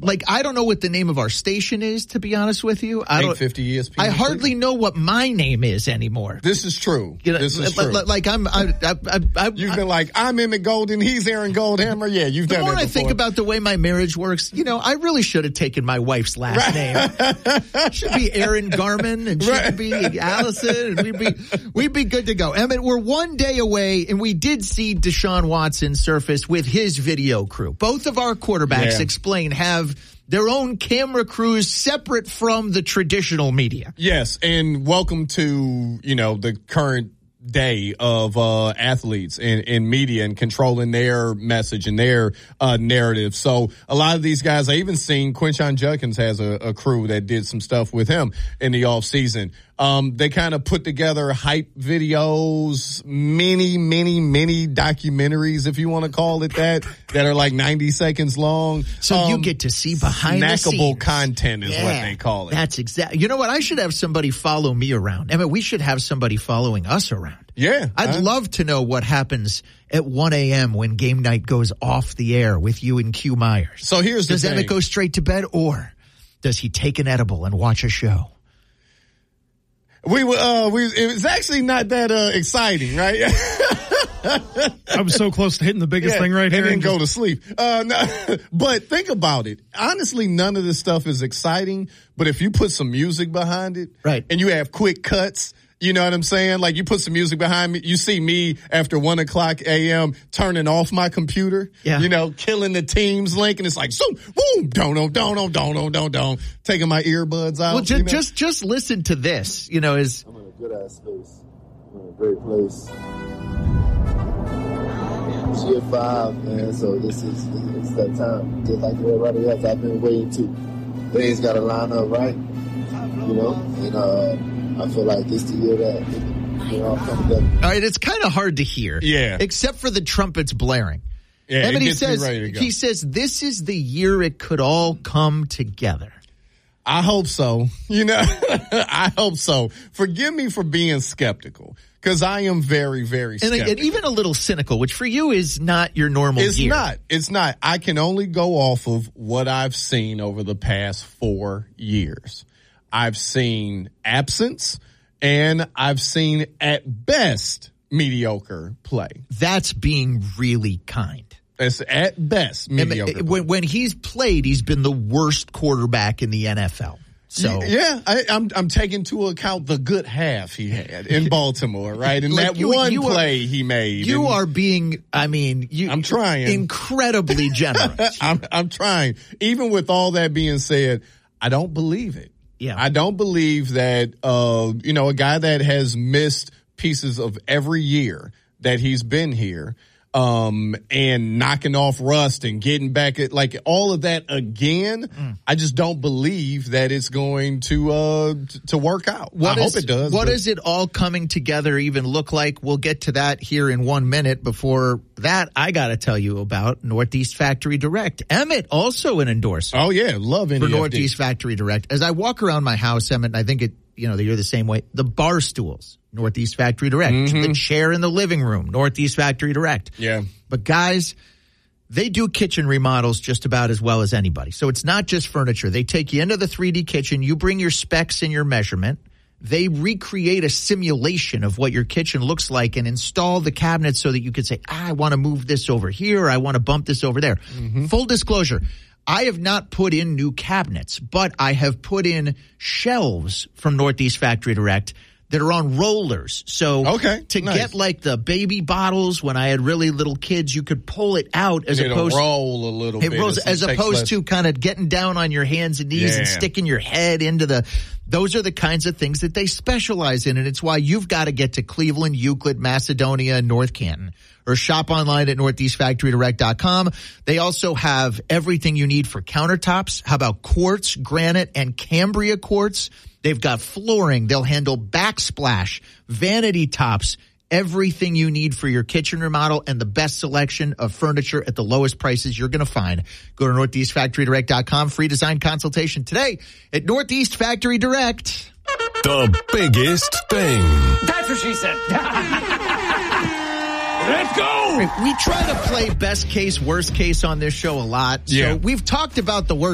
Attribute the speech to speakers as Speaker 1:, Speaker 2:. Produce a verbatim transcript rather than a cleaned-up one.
Speaker 1: like, I don't know what the name of our station is, to be honest with you. I don't,
Speaker 2: eight fifty E S P N.
Speaker 1: I hardly know what my name is anymore.
Speaker 2: This is true.
Speaker 1: You know,
Speaker 2: this is true.
Speaker 1: Like, I'm, I, I, I, I,
Speaker 2: You've been like, I'm Emmett Golden, he's Aaron Goldhammer. Yeah, you've
Speaker 1: the
Speaker 2: done that
Speaker 1: more
Speaker 2: before.
Speaker 1: I think about the way my marriage works, you know, I really should have taken my wife's last name. Should be Aaron Garman, and she
Speaker 2: Right.
Speaker 1: should be Allison, and we'd be, we'd be good to go. Emmett, we're one day away, and we did see Deshaun Watson surface with his video crew. Both of our quarterbacks,
Speaker 2: Yeah.
Speaker 1: explain, have their own camera crews separate from the traditional media.
Speaker 2: Yes, and welcome to, you know, the current day of uh athletes in, in media and controlling their message and their uh narrative. So a lot of these guys, I even seen Quinshon Judkins has a, a crew that did some stuff with him in the off season. Um, they kind of put together hype videos, many, many, many documentaries, if you want to call it that, that are like ninety seconds long.
Speaker 1: So
Speaker 2: um,
Speaker 1: you get to see behind the scenes.
Speaker 2: Snackable content is
Speaker 1: Yeah,
Speaker 2: what they call it.
Speaker 1: That's exactly. You know what? I should have somebody follow me around. I mean, we should have somebody following us around.
Speaker 2: Yeah.
Speaker 1: I'd
Speaker 2: I,
Speaker 1: love to know what happens at one a.m. when game night goes off the air with you and Q Myers.
Speaker 2: So here's the
Speaker 1: Does
Speaker 2: thing.
Speaker 1: Emmett go straight to bed, or does he take an edible and watch a show?
Speaker 2: We were, uh, we, it was actually not that, uh, exciting, right?
Speaker 3: I'm so close to hitting the biggest
Speaker 2: Yeah,
Speaker 3: thing right here.
Speaker 2: and then
Speaker 3: and
Speaker 2: go
Speaker 3: just-
Speaker 2: to sleep. Uh, no, but think about it. Honestly, none of this stuff is exciting, but if you put some music behind it,
Speaker 1: Right.
Speaker 2: and you have quick cuts, you know what I'm saying? Like, you put some music behind me. You see me after one o'clock a.m. turning off my computer,
Speaker 1: Yeah.
Speaker 2: you know, killing the Teams link, and it's like, zoom, boom, don't, don't, don't, don't, don't, don't, don't, taking my earbuds out.
Speaker 1: Well, just
Speaker 2: you know?
Speaker 1: just just listen to this. You know, is
Speaker 4: I'm in a good ass space. I'm in a great place. It's year five, man, so this is it's that time. Just like everybody else, I've been waiting to. Things gotta line up right. You know? And uh I feel like this the year that they all come together.
Speaker 1: all right. It's kind of hard to hear,
Speaker 2: Yeah.
Speaker 1: except for the trumpets blaring.
Speaker 2: Yeah,
Speaker 1: Emmett,
Speaker 2: it
Speaker 1: he
Speaker 2: gets me
Speaker 1: says
Speaker 2: ready to go.
Speaker 1: he says this is the year it could all come together.
Speaker 2: I hope so. You know, I hope so. Forgive me for being skeptical, because I am very, very
Speaker 1: And,
Speaker 2: skeptical.
Speaker 1: and even a little cynical, which for you is not your normal
Speaker 2: It's
Speaker 1: year.
Speaker 2: not. It's not. I can only go off of what I've seen over the past four years. I've seen absence, and I've seen at best mediocre play.
Speaker 1: That's being really kind.
Speaker 2: That's at best mediocre. play.
Speaker 1: When, when he's played, he's been the worst quarterback in the N F L. So
Speaker 2: yeah, I, I'm I'm taking into account the good half he had in Baltimore, right? And
Speaker 1: Like
Speaker 2: that
Speaker 1: you-
Speaker 2: one
Speaker 1: you are-
Speaker 2: play he made.
Speaker 1: you
Speaker 2: and
Speaker 1: are being, I mean, you,
Speaker 2: I'm trying.
Speaker 1: incredibly generous.
Speaker 2: I'm I'm trying. Even with all that being said, I don't believe it.
Speaker 1: Yeah.
Speaker 2: I don't believe that, uh, you know, a guy that has missed pieces of every year that he's been here, um, and knocking off rust and getting back at, like, all of that again, mm. I just don't believe that it's going to, uh, t- to work out.
Speaker 1: What
Speaker 2: I
Speaker 1: is,
Speaker 2: hope it does.
Speaker 1: What
Speaker 2: but-
Speaker 1: does it all coming together even look like? We'll get to that here in one minute. Before that, I got to tell you about Northeast Factory Direct. Emmett, also an endorser.
Speaker 2: Oh, yeah. Love N E F D.
Speaker 1: For Northeast Factory Direct. As I walk around my house, Emmett, and I think it, you know, you're the same way. The bar stools, Northeast Factory Direct.
Speaker 2: Mm-hmm.
Speaker 1: The chair in the living room, Northeast Factory Direct.
Speaker 2: Yeah.
Speaker 1: But guys, they do kitchen remodels just about as well as anybody. So it's not just furniture. They take you into the three D kitchen. You bring your specs and your measurement. They recreate a simulation of what your kitchen looks like and install the cabinets so that you could say, ah, I want to move this over here. Or I want to bump this over there. Mm-hmm. Full disclosure. I have not put in new cabinets, but I have put in shelves from Northeast Factory Direct that are on rollers. So
Speaker 2: okay,
Speaker 1: to
Speaker 2: nice.
Speaker 1: get like the baby bottles when I had really little kids, you could pull it out as
Speaker 2: It'll
Speaker 1: opposed
Speaker 2: roll a little
Speaker 1: it
Speaker 2: bit.
Speaker 1: rolls, as opposed to kind of getting down on your hands and knees
Speaker 2: yeah.
Speaker 1: and sticking your head into the. Those are the kinds of things that they specialize in, and it's why you've got to get to Cleveland, Euclid, Macedonia, and North Canton, or shop online at northeast factory direct dot com. They also have everything you need for countertops. How about quartz, granite, and Cambria quartz? They've got flooring. They'll handle backsplash, vanity tops, everything you need for your kitchen remodel, and the best selection of furniture at the lowest prices you're going to find. Go to northeast factory direct dot com. Free design consultation today at Northeast Factory Direct.
Speaker 5: The biggest thing.
Speaker 6: That's what she said. Let's go!
Speaker 1: We try to play best case, worst case on this show a lot. So
Speaker 2: yeah.
Speaker 1: we've talked about the worst